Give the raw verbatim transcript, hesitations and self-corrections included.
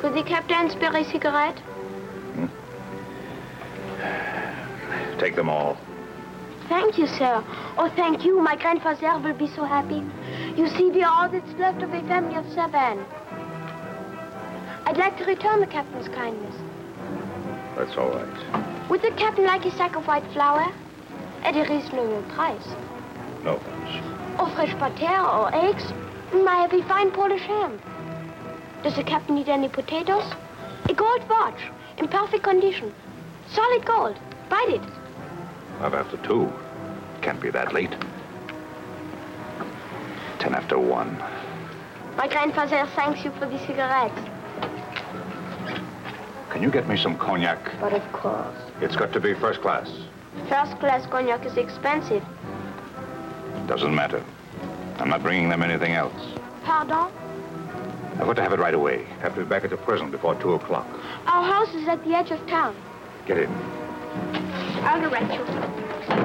For the Captain Sperry cigarette? Hmm? Take them all. Thank you, sir. Oh, thank you. My grandfather will be so happy. You see, we are all that's left of a family of seven. I'd like to return the captain's kindness. That's all right. Would the captain like a sack of white flour? At a reasonable price. No thanks. Or fresh butter or eggs? I have a fine Polish ham. Does the captain need any potatoes? A gold watch, in perfect condition. Solid gold. Bite it. Not after two. Can't be that late. Ten after one. My grandfather thanks you for the cigarettes. Can you get me some cognac? But of course. It's got to be first class. First class cognac is expensive. Doesn't matter. I'm not bringing them anything else. Pardon? I've got to have it right away. Have to be back at the prison before two o'clock. Our house is at the edge of town. Get in. I'll direct you.